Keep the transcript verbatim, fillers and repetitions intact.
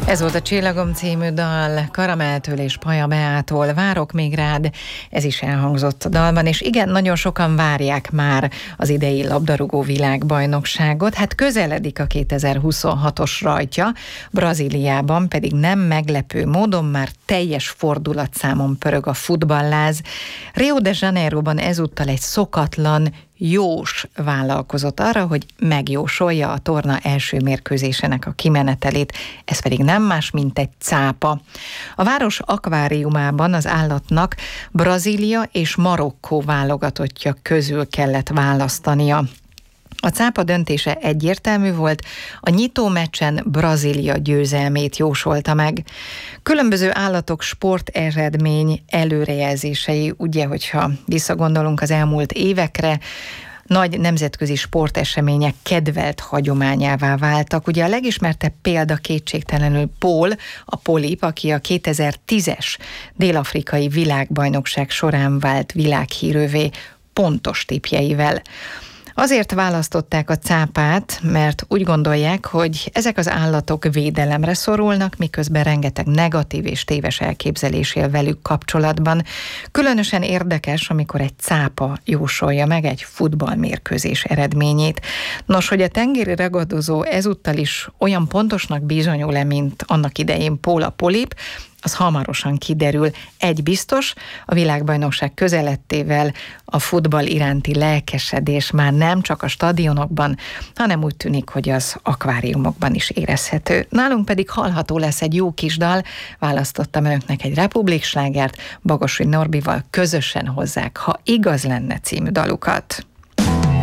Ez volt a Csillagom című dal, Karameltől és Paja Beától, Várok még rád, ez is elhangzott a dalban, és igen, nagyon sokan várják már az idei labdarúgó világbajnokságot, hát közeledik a kétezer-huszonhatos rajtja, Brazíliában pedig nem meglepő módon már teljes fordulatszámon pörög a futballáz. Rio de Janeiroban ezúttal egy szokatlan jós vállalkozott arra, hogy megjósolja a torna első mérkőzésének a kimenetelét, ez pedig nem más, mint egy cápa. A város akváriumában az állatnak Brazília és Marokkó válogatottja közül kellett választania. A cápa döntése egyértelmű volt, a nyitó meccsen Brazília győzelmét jósolta meg. Különböző állatok sporteredmény előrejelzései, ugye, hogyha visszagondolunk az elmúlt évekre, nagy nemzetközi sportesemények kedvelt hagyományává váltak. Ugye a legismertebb példa kétségtelenül Paul, a polip, aki a kétezer-tízes dél-afrikai világbajnokság során vált világhírűvé pontos tippjeivel. Azért választották a cápát, mert úgy gondolják, hogy ezek az állatok védelemre szorulnak, miközben rengeteg negatív és téves elképzelés él velük kapcsolatban. Különösen érdekes, amikor egy cápa jósolja meg egy futballmérkőzés eredményét. Nos, hogy a tengeri ragadozó ezúttal is olyan pontosnak bizonyul-e, mint annak idején Paul a polip, az hamarosan kiderül. Egy biztos, a világbajnokság közelettével a futball iránti lelkesedés már nem csak a stadionokban, hanem úgy tűnik, hogy az akváriumokban is érezhető. Nálunk pedig hallható lesz egy jó kis dal, választottam önöknek egy republikslágert, Bagosi Norbival közösen hozzák, Ha igaz lenne című dalukat.